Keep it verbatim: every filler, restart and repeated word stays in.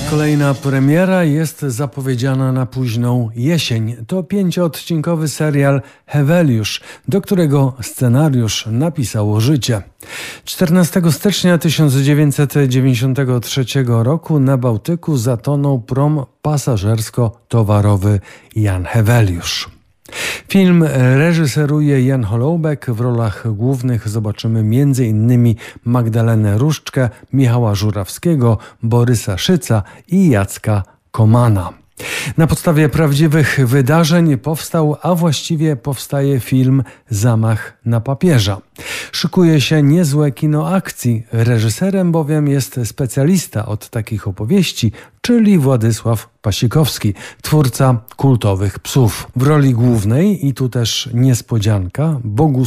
Kolejna premiera jest zapowiedziana na późną jesień. To pięcioodcinkowy serial Heweliusz, do którego scenariusz napisało życie. czternastego stycznia tysiąc dziewięćset dziewięćdziesiątego trzeciego roku na Bałtyku zatonął prom pasażersko-towarowy Jan Heweliusz. Film reżyseruje Jan Holoubek. W rolach głównych zobaczymy między innymi Magdalenę Różczkę, Michała Żurawskiego, Borysa Szyca i Jacka Komana. Na podstawie prawdziwych wydarzeń powstał, a właściwie powstaje film Zamach na papieża. Szykuje się niezłe kino akcji. Reżyserem bowiem jest specjalista od takich opowieści, czyli Władysław Pasikowski, twórca kultowych Psów. W roli głównej, i tu też niespodzianka, Bogusław